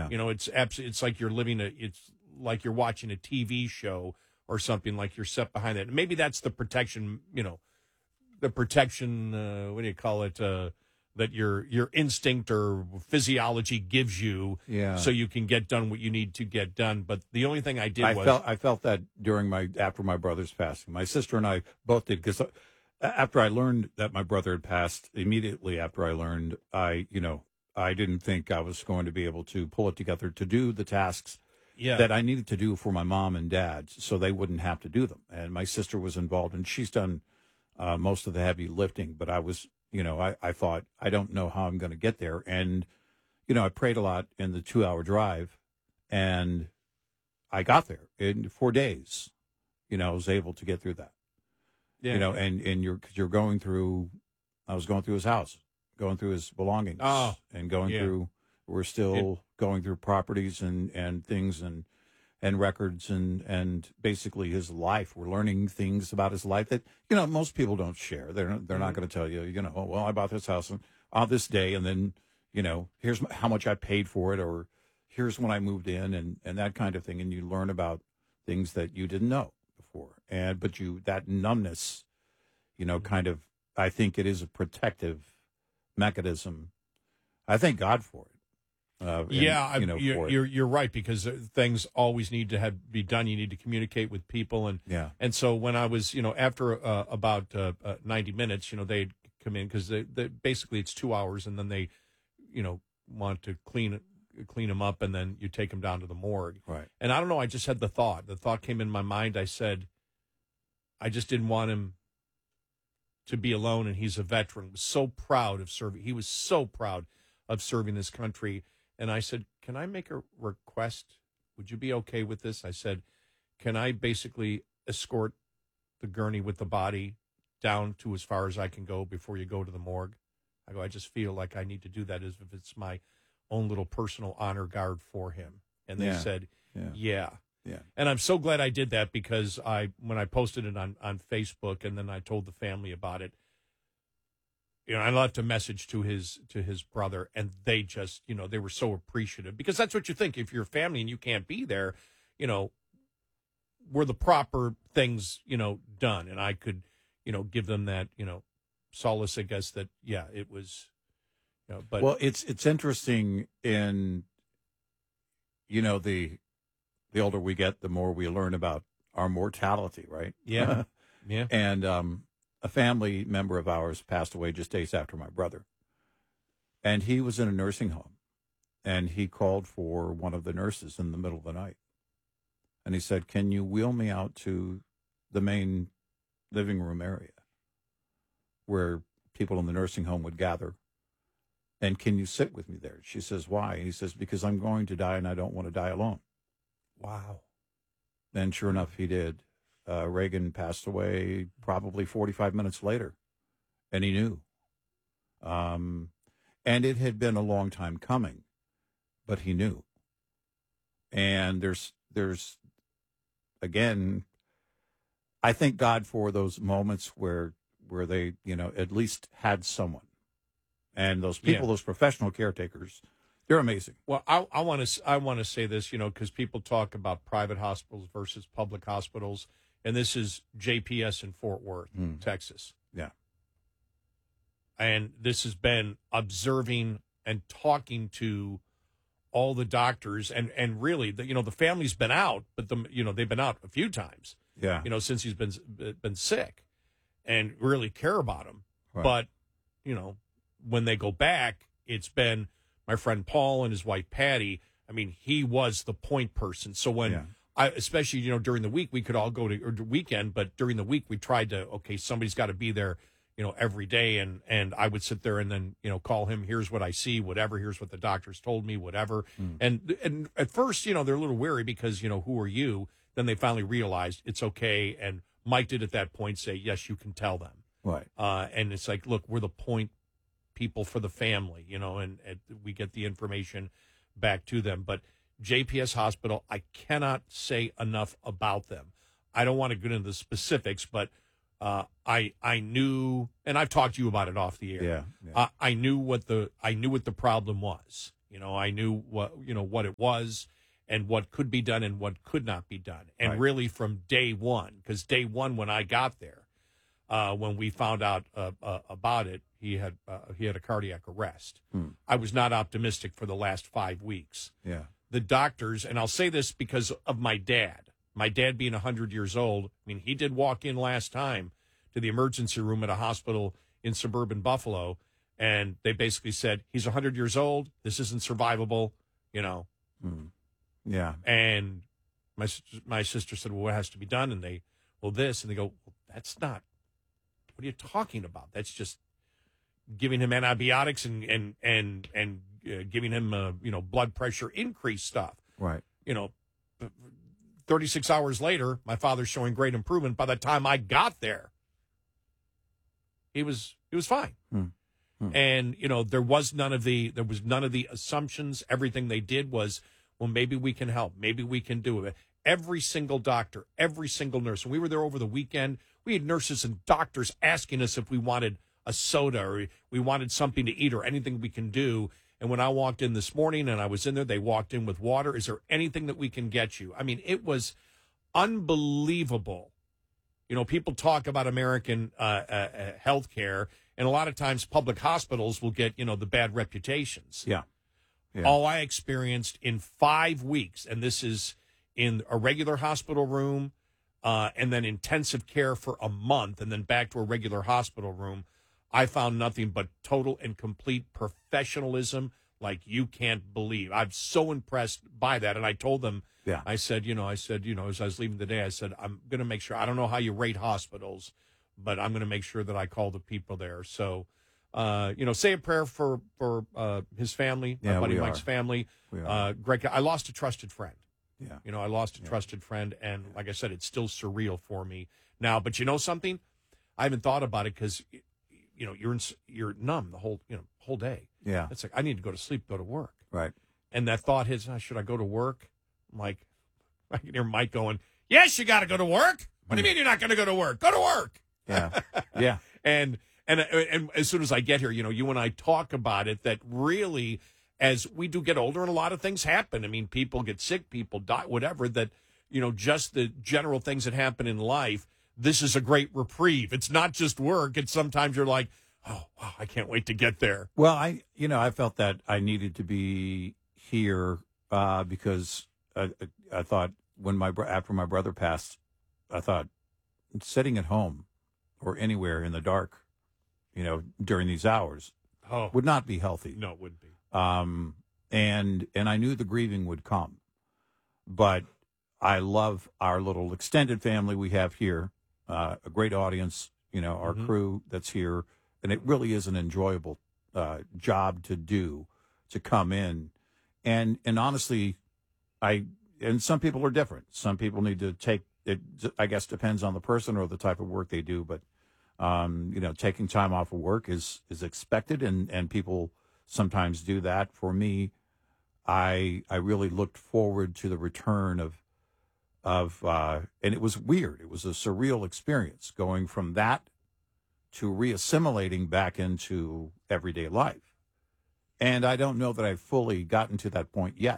Yeah. It's like you're it's like you're watching a TV show or something, like you're set behind it. Maybe that's the protection, what do you call it? That your instinct or physiology gives you, Yeah. so you can get done what you need to get done. But the only thing I felt that after my brother's passing. My sister and I both did, because after I learned that my brother had passed, immediately after I learned, I didn't think I was going to be able to pull it together to do the tasks that I needed to do for my mom and dad, so they wouldn't have to do them. And my sister was involved, and she's done most of the heavy lifting. But I was, I thought, I don't know how I'm going to get there. And, I prayed a lot in the 2-hour drive, and I got there in 4 days. I was able to get through that. Yeah. And cause you're going through, I was going through his house, going through his belongings, and going through, we're still going through properties and things and records and basically his life. We're learning things about his life that, most people don't share. They're not going to tell you, oh, well, I bought this house on this day, and then, here's how much I paid for it, or here's when I moved in, and that kind of thing. And you learn about things that you didn't know before. But that numbness, kind of, I think it is a protective mechanism. I thank God for it. You're right, because things always need to be done. You need to communicate with people, and so when I was, after about 90 minutes, they'd come in, because they basically it's 2 hours, and then they, want to clean them up, and then you take them down to the morgue. Right. And I don't know, I just had the thought came in my mind. I said, I just didn't want him to be alone, and he's a veteran. Was so proud of serving. He was so proud of serving this country. And I said, can I make a request? Would you be okay with this? I said, can I basically escort the gurney with the body down to as far as I can go before you go to the morgue? I go, I just feel like I need to do that as if it's my own little personal honor guard for him. And they said, yeah. And I'm so glad I did that, because when I posted it on Facebook, and then I told the family about it, I left a message to his brother, and they just, they were so appreciative, because that's what you think. If you're family and you can't be there, were the proper things, done. And I could, give them that, solace, I guess, that, it was, but. Well, it's interesting the older we get, the more we learn about our mortality, right? Yeah. Yeah. And, a family member of ours passed away just days after my brother. And he was in a nursing home. And he called for one of the nurses in the middle of the night. And he said, can you wheel me out to the main living room area where people in the nursing home would gather? And can you sit with me there? She says, why? He says, because I'm going to die, and I don't want to die alone. Wow. And sure enough, he did. Reagan passed away probably 45 minutes later, and he knew. And it had been a long time coming, but he knew. And there's again, I thank God for those moments where they, at least had someone. And those people, those professional caretakers, they're amazing. Well, I want to say this, because people talk about private hospitals versus public hospitals. And this is JPS in Fort Worth, Texas. Yeah. And this has been observing and talking to all the doctors, and really, the family's been out, but they've been out a few times. Yeah. Since he's been sick, and really care about him. Right. But when they go back, it's been my friend Paul and his wife Patty. I mean, he was the point person. So when especially, during the week, we could all go to, or the weekend, but during the week, we tried to, somebody's got to be there, every day. And I would sit there and then, call him, here's what I see, whatever, here's what the doctors told me, whatever. And at first, they're a little wary because, who are you? Then they finally realized it's okay. And Mike did at that point say, yes, you can tell them. Right. And it's like, look, we're the point people for the family, and we get the information back to them. But JPS Hospital, I cannot say enough about them. I don't want to get into the specifics, but I knew, and I've talked to you about it off the air. Yeah. I knew what the problem was, I knew what it was and what could be done and what could not be done. And Right. really from day one, because day one when I got there, when we found out about it, he had a cardiac arrest. I was not optimistic for the last 5 weeks. Yeah. The doctors, and I'll say this because of my dad being 100 years old. I mean, he did walk in last time to the emergency room at a hospital in suburban Buffalo, and they basically said, he's 100 years old. This isn't survivable, Yeah. And my sister said, well, what has to be done? And they go, well, that's not, what are you talking about? That's just giving him antibiotics and giving him, blood pressure increase stuff. Right. 36 hours later, my father's showing great improvement. By the time I got there, he was fine. And, there was none of the assumptions. Everything they did was, well, maybe we can help. Maybe we can do it. Every single doctor, every single nurse. And we were there over the weekend. We had nurses and doctors asking us if we wanted a soda or we wanted something to eat or anything we can do. And when I walked in this morning and I was in there, they walked in with water. Is there anything that we can get you? I mean, it was unbelievable. People talk about American health care, and a lot of times public hospitals will get, the bad reputations. Yeah. All I experienced in 5 weeks, and this is in a regular hospital room, and then intensive care for a month, and then back to a regular hospital room, I found nothing but total and complete professionalism like you can't believe. I'm so impressed by that. And I told them, I said, as I was leaving today, I said, I'm going to make sure, I don't know how you rate hospitals, but I'm going to make sure that I call the people there. So, say a prayer for his family, my buddy Mike's family. Greg, I lost a trusted friend. Yeah. I lost a trusted friend. And like I said, it's still surreal for me now. But you know something? I haven't thought about it because, you're numb the whole day. Yeah. It's like, I need to go to sleep, go to work. Right. And that thought hits, should I go to work? I'm like, I can hear Mike going, yes, you got to go to work. What do you mean you're not going to go to work? Go to work. Yeah. Yeah. And as soon as I get here, you and I talk about it, that really, as we do get older and a lot of things happen. I mean, people get sick, people die, whatever, that, just the general things that happen in life. This is a great reprieve. It's not just work. It's sometimes you're like, oh, wow, I can't wait to get there. Well, I felt that I needed to be here because I thought after my brother passed, I thought sitting at home or anywhere in the dark, during these hours would not be healthy. No, it wouldn't be. And I knew the grieving would come, but I love our little extended family we have here, a great audience, our crew that's here. And it really is an enjoyable job to do, to come in. And honestly, and some people are different. Some people need to take it, I guess, depends on the person or the type of work they do. But, taking time off of work is expected, and people sometimes do that. For me, I really looked forward to the return of and it was weird. It was a surreal experience going from that to reassimilating back into everyday life. And I don't know that I've fully gotten to that point yet.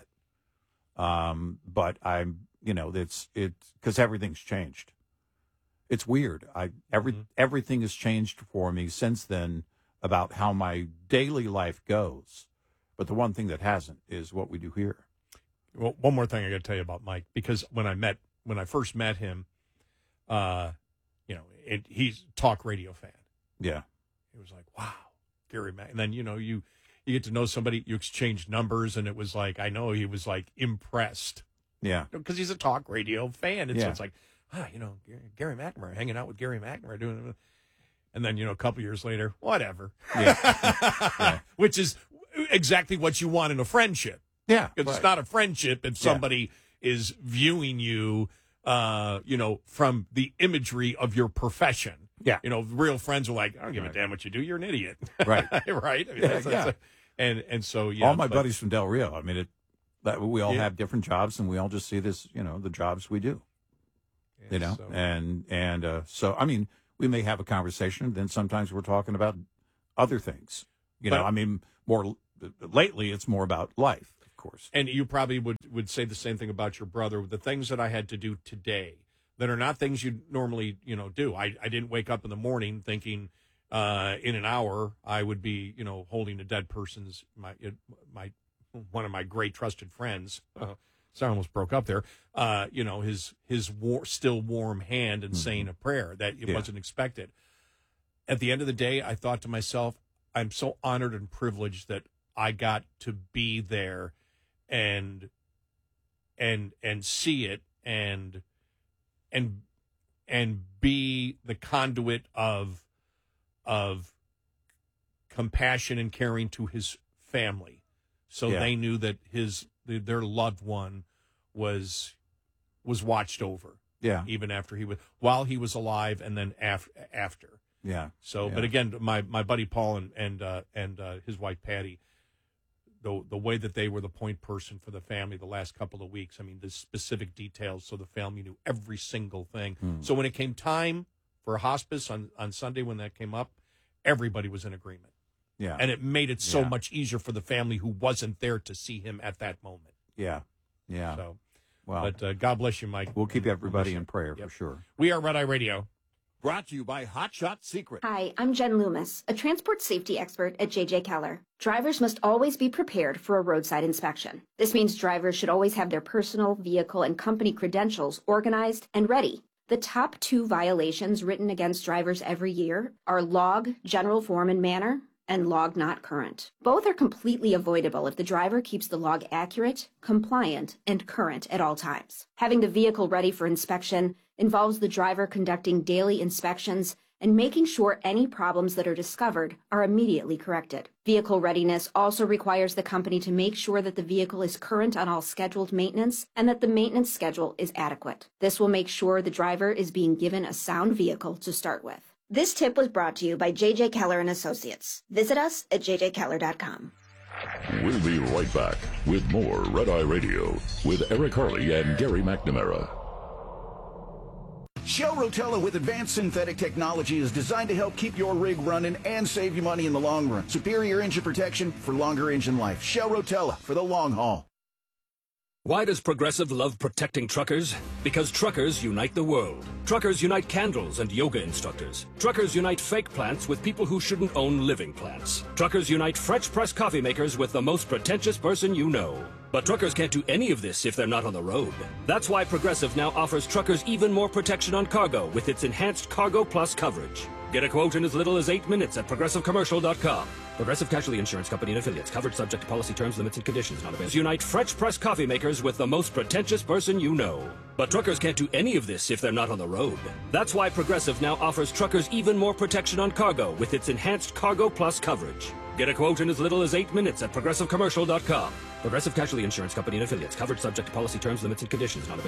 But I'm, it's because everything's changed. It's weird. Everything has changed for me since then about how my daily life goes. But the one thing that hasn't is what we do here. Well, one more thing I got to tell you about Mike, because when I first met him, he's a talk radio fan. Yeah. It was like, wow, Gary Mack. And then, you get to know somebody, you exchange numbers, and it was like, I know he was like impressed. Yeah. Because he's a talk radio fan. And so it's like, Gary McNamara, hanging out with Gary McNamara doing it. And then, a couple years later, whatever. Yeah. Which is exactly what you want in a friendship. Yeah. Because it's not a friendship if somebody is viewing you, from the imagery of your profession. Yeah. Real friends are like, I don't give a damn what you do. You're an idiot. Right. Right. I mean, and so, all my buddies from Del Rio, I mean, we all have different jobs, and we all just see this, the jobs we do, so, I mean, we may have a conversation, then sometimes we're talking about other things, more lately it's more about life, of course. And you probably would say the same thing about your brother. The things that I had to do today that are not things you normally, do. I didn't wake up in the morning thinking in an hour I would be, holding a dead person's, one of my great trusted friends. Sorry, I almost broke up there. His still warm hand and saying a prayer that it wasn't expected. At the end of the day, I thought to myself, I'm so honored and privileged that I got to be there and see it and be the conduit of compassion and caring to his family. So they knew that their loved one was watched over. Yeah. Even while he was alive and then after. Yeah. So, but again, my buddy Paul and his wife Patty, the way that they were the point person for the family the last couple of weeks. I mean, the specific details, so the family knew every single thing. So when it came time for hospice on Sunday, when that came up, everybody was in agreement. Yeah. And it made it so much easier for the family who wasn't there to see him at that moment. Yeah. Yeah. So, well, but God bless you, Mike. We'll keep everybody in prayer for sure. We are Red Eye Radio. Brought to you by Hot Shot Secret. Hi, I'm Jen Loomis, a transport safety expert at J.J. Keller. Drivers must always be prepared for a roadside inspection. This means drivers should always have their personal, vehicle, and company credentials organized and ready. The top 2 violations written against drivers every year are log, general form and manner, and log not current. Both are completely avoidable if the driver keeps the log accurate, compliant, and current at all times. Having the vehicle ready for inspection involves the driver conducting daily inspections and making sure any problems that are discovered are immediately corrected. Vehicle readiness also requires the company to make sure that the vehicle is current on all scheduled maintenance and that the maintenance schedule is adequate. This will make sure the driver is being given a sound vehicle to start with. This tip was brought to you by J.J. Keller & Associates. Visit us at jjkeller.com. We'll be right back with more Red Eye Radio with Eric Harley and Gary McNamara. Shell Rotella with advanced synthetic technology is designed to help keep your rig running and save you money in the long run. Superior engine protection for longer engine life. Shell Rotella for the long haul. Why does Progressive love protecting truckers? Because truckers unite the world. Truckers unite candles and yoga instructors. Truckers unite fake plants with people who shouldn't own living plants. Truckers unite French press coffee makers with the most pretentious person you know. But truckers can't do any of this if they're not on the road. That's why Progressive now offers truckers even more protection on cargo with its enhanced Cargo Plus coverage. Get a quote in as little as 8 minutes at ProgressiveCommercial.com. Progressive Casualty Insurance Company and Affiliates. Coverage subject to policy terms, limits, and conditions. Not available. Unite French press coffee makers with the most pretentious person you know. But truckers can't do any of this if they're not on the road. That's why Progressive now offers truckers even more protection on cargo with its enhanced Cargo Plus coverage. Get a quote in as little as 8 minutes at ProgressiveCommercial.com. Progressive Casualty Insurance Company and Affiliates. Coverage subject to policy terms, limits, and conditions. Not available.